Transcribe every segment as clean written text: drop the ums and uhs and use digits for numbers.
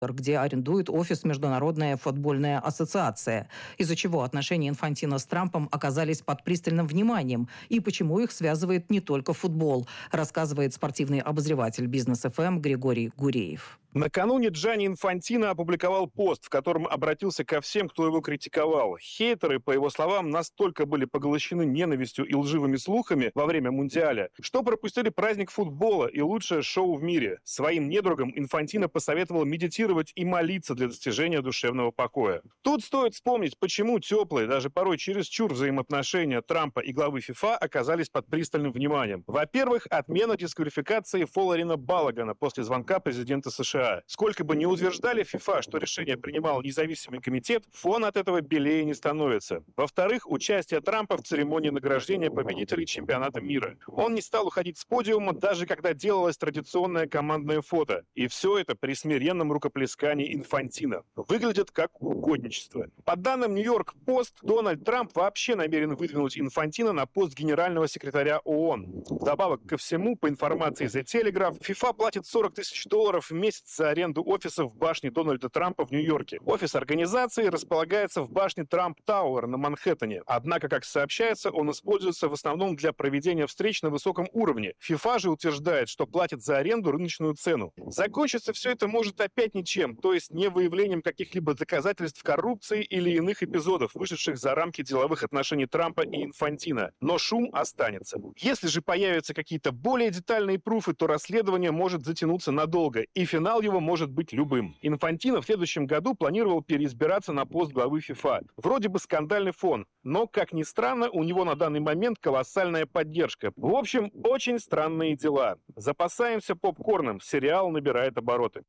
где арендует офис Международная футбольная ассоциация, из-за чего отношения Инфантино с Трампом оказались под пристальным вниманием и почему их связывает не только футбол, рассказывает спортивный обозреватель Бизнес ФМ Григорий Гуреев. Накануне Джанни Инфантино опубликовал пост, в котором обратился ко всем, кто его критиковал. Хейтеры, по его словам, настолько были поглощены ненавистью и лживыми слухами во время Мундиаля, что пропустили праздник футбола и лучшее шоу в мире. Своим недругам Инфантино посоветовал медитировать и молиться для достижения душевного покоя. Тут стоит вспомнить, почему теплые, даже порой чересчур взаимоотношения Трампа и главы ФИФА оказались под пристальным вниманием. Во-первых, отмена дисквалификации Фоларина Балагана после звонка президента США. Сколько бы ни утверждали ФИФА, что решение принимал независимый комитет, фон от этого белее не становится. Во-вторых, участие Трампа в церемонии награждения победителей чемпионата мира. Он не стал уходить с подиума, даже когда делалось традиционное командное фото. И все это при смиренном рукоплескании Инфантино. Выглядит как угодничество. По данным Нью-Йорк Пост, Дональд Трамп вообще намерен выдвинуть Инфантино на пост генерального секретаря ООН. Вдобавок ко всему, по информации The Telegraph, ФИФА платит $40 тысяч в месяц за аренду офиса в башне Дональда Трампа в Нью-Йорке. Офис организации располагается в башне Трамп Тауэр на Манхэттене. Однако, как сообщается, он используется в основном для проведения встреч на высоком уровне. ФИФА же утверждает, что платит за аренду рыночную цену. Закончиться все это может опять ничем, то есть не выявлением каких-либо доказательств коррупции или иных эпизодов, вышедших за рамки деловых отношений Трампа и Инфантино. Но шум останется. Если же появятся какие-то более детальные пруфы, то расследование может затянуться надолго, и финал его может быть любым. Инфантино в следующем году планировал переизбираться на пост главы ФИФА. Вроде бы скандальный фон, но, как ни странно, у него на данный момент колоссальная поддержка. В общем, очень странные дела. Запасаемся попкорном, сериал набирает обороты.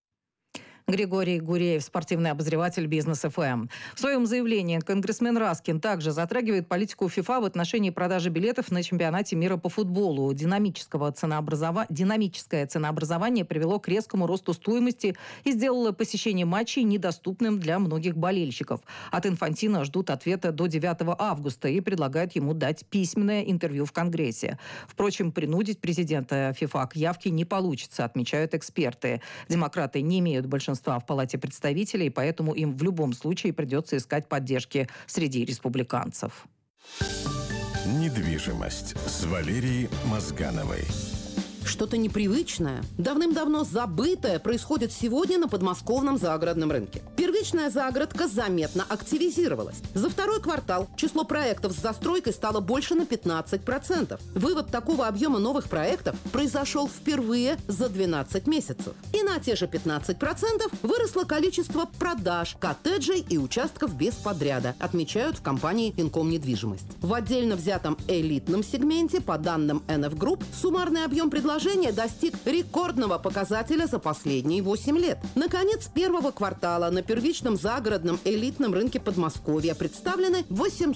Григорий Гуреев, спортивный обозреватель Бизнес ФМ. В своем заявлении конгрессмен Раскин также затрагивает политику ФИФА в отношении продажи билетов на чемпионате мира по футболу. Динамическое ценообразование привело к резкому росту стоимости и сделало посещение матчей недоступным для многих болельщиков. От Инфантино ждут ответа до 9 августа и предлагают ему дать письменное интервью в Конгрессе. Впрочем, принудить президента ФИФА к явке не получится, отмечают эксперты. Демократы не имеют большинства в Палате представителей, поэтому им в любом случае придется искать поддержки среди республиканцев. Недвижимость с Валерией Мозгановой. Что-то непривычное, давным-давно забытое происходит сегодня на подмосковном загородном рынке. Первичная загородка заметно активизировалась. За второй квартал число проектов с застройкой стало больше на 15%. Вывод такого объема новых проектов произошел впервые за 12 месяцев. И на те же 15% выросло количество продаж коттеджей и участков без подряда, отмечают в компании Инком недвижимость. В отдельно взятом элитном сегменте, по данным NF Group, суммарный объем предложений достиг рекордного показателя за последние 8 лет. Наконец, первого квартала на первичном загородном элитном рынке Подмосковья представлены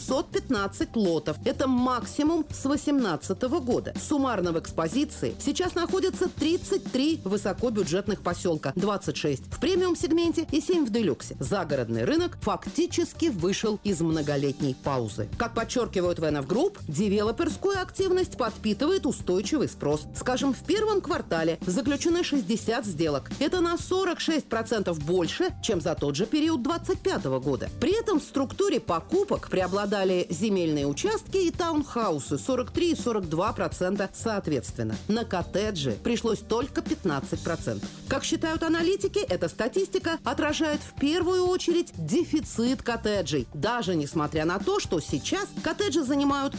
815 лотов. Это максимум с 2018 года. Суммарно в экспозиции сейчас находится 33 высокобюджетных поселка, 26 в премиум-сегменте и 7 в делюксе. Загородный рынок фактически вышел из многолетней паузы. Как подчеркивают в NF Group, девелоперскую активность подпитывает устойчивый спрос. Скажем, в первом квартале заключены 60 сделок. Это на 46% больше, чем за тот же период 2025 года. При этом в структуре покупок преобладали земельные участки и таунхаусы 43 и 42% соответственно. На коттеджи пришлось только 15%. Как считают аналитики, эта статистика отражает в первую очередь дефицит коттеджей. Даже несмотря на то, что сейчас коттеджи занимают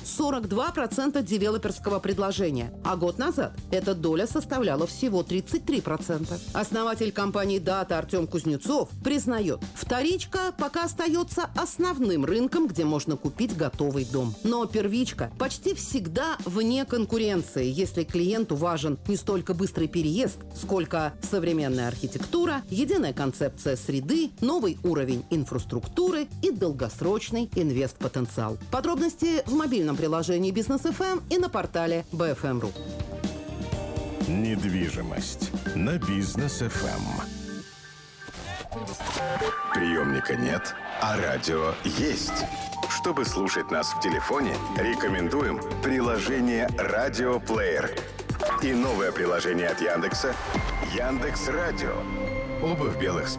42% девелоперского предложения. А год назад эта доля составляла всего 33%. Основатель компании «Дата» Артем Кузнецов признает, вторичка пока остается основным рынком, где можно купить готовый дом. Но первичка почти всегда вне конкуренции, если клиенту важен не столько быстрый переезд, сколько современная архитектура, единая концепция среды, новый уровень инфраструктуры и долгосрочный инвестпотенциал. Подробности в мобильном приложении Бизнес ФМ и на портале BFM.ru. Недвижимость на Бизнес ФМ. Приемника нет, а радио есть. Чтобы слушать нас в телефоне, рекомендуем приложение «Радиоплеер» и новое приложение от Яндекса «Яндекс.Радио». Оба в белых